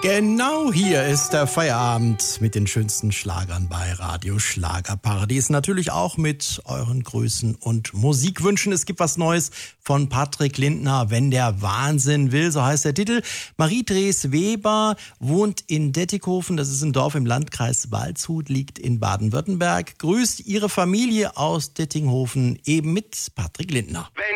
Genau, hier ist der Feierabend mit den schönsten Schlagern bei Radio Schlagerparadies. Natürlich auch mit euren Grüßen und Musikwünschen. Es gibt was Neues von Patrick Lindner, Wenn der Wahnsinn will, so heißt der Titel. Marie-Therese Weber wohnt in Dettighofen, das ist ein Dorf im Landkreis Waldshut, liegt in Baden-Württemberg. Grüßt ihre Familie aus Dettinghofen eben mit Patrick Lindner. Wenn